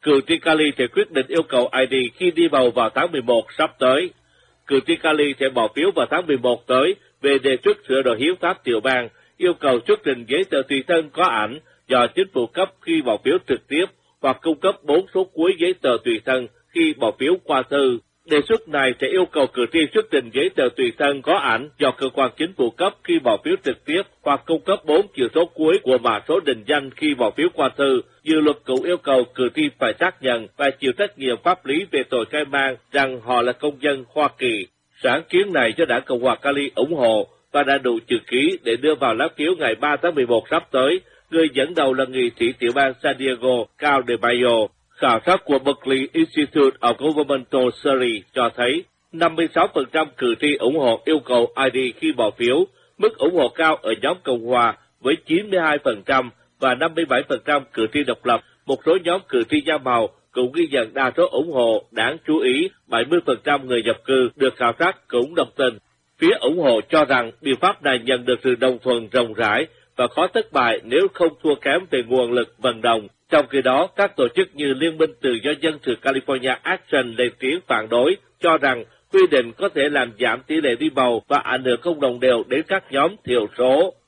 Cử tri Cali sẽ quyết định yêu cầu ID khi đi bầu vào tháng 11 sắp tới. Cử tri Cali sẽ bỏ phiếu vào tháng 11 tới về đề xuất sửa đổi hiến pháp tiểu bang, yêu cầu xuất trình giấy tờ tùy thân có ảnh do chính phủ cấp khi bỏ phiếu trực tiếp hoặc cung cấp 4 số cuối giấy tờ tùy thân khi bỏ phiếu qua thư. Đề xuất này sẽ yêu cầu cử tri xuất trình giấy tờ tùy thân có ảnh do cơ quan chính phủ cấp khi bỏ phiếu trực tiếp hoặc cung cấp 4 chữ số cuối của mã số định danh khi bỏ phiếu qua thư. Dự luật cũng yêu cầu cử tri phải xác nhận và chịu trách nhiệm pháp lý về tội khai man rằng họ là công dân Hoa Kỳ. Sáng kiến này do Đảng Cộng hòa Cali ủng hộ và đã đủ chữ ký để đưa vào lá phiếu ngày 3 tháng 11 sắp tới. Người dẫn đầu là nghị sĩ tiểu bang San Diego, Cal de Mayo. Khảo sát của Berkeley Institute of Governmental Studies cho thấy 56% cử tri ủng hộ yêu cầu ID khi bỏ phiếu, mức ủng hộ cao ở nhóm Cộng hòa với 92% và 57% cử tri độc lập. Một số nhóm cử tri da màu cũng ghi nhận đa số ủng hộ. Đáng chú ý, 70% người nhập cư được khảo sát cũng đồng tình. Phía ủng hộ cho rằng biện pháp này nhận được sự đồng thuận rộng rãi và khó thất bại nếu không thua kém về nguồn lực vận động. Trong khi đó, các tổ chức như Liên minh Tự do Dân sự California Action lên tiếng phản đối, cho rằng quy định có thể làm giảm tỷ lệ đi bầu và ảnh hưởng không đồng đều đến các nhóm thiểu số.